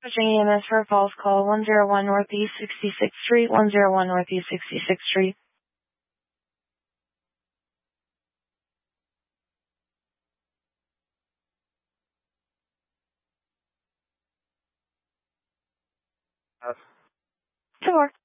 Pushing EMS for a false call, 101 Northeast 66th Street, 101 Northeast 66th Street. To work.